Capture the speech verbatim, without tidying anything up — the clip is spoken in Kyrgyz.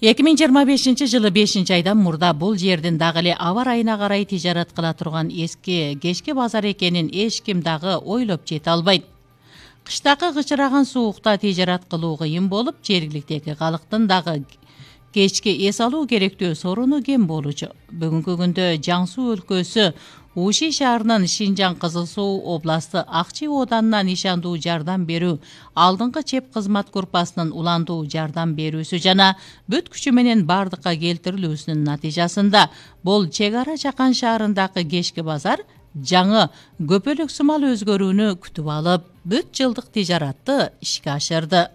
эки миң жыйырма бешинчи жылы бешинчи айдан мурда бул жердин дагы эле аба ырайына карай тижарат кыла турган эски кечки базар экенин эч ким дагы ойлоп жете албайт. Кыштакы кычыраган суукта тижарат кылуу кыйын болуп, жергиликтеги калктын дагы кечки эс алуу керектөө сорууну кем болчу. Бүгүнкү күндө Жан Суу өлкөсү Уши шаарынын Шинжаң Кызыл Суу областы Акчи оданынан ишандуу жардам берүү, алдыңкы чеп кызмат группасынын уландуу жардам берүүсү жана бүт күчү менен бардыкка келтирилүүсүнүн натыйжасында бул чек ара Жакан шаарындагы кечки базар жаңы көпөлөк сымал өзгөрүүнү күтүп алып, бүт жылдык тижаратты ишке ашырды.